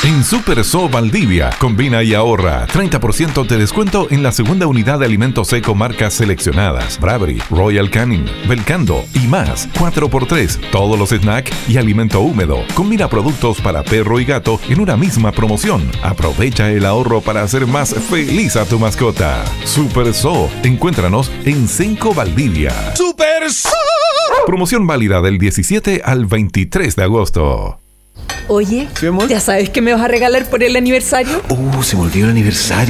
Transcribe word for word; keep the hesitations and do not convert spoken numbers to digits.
En Super So Valdivia, combina y ahorra treinta por ciento de descuento en la segunda unidad de alimentos seco marcas seleccionadas, Bradbury, Royal Canin, Belcando y más. cuatro por tres, todos los snacks y alimento húmedo. Combina productos para perro y gato en una misma promoción. Aprovecha el ahorro para hacer más feliz a tu mascota. Super So, encuéntranos en Cenco Valdivia. Super So. Promoción válida del diecisiete al veintitrés de agosto. Oye, ¿ya sabes qué me vas a regalar por el aniversario? Uh, se me olvidó el aniversario.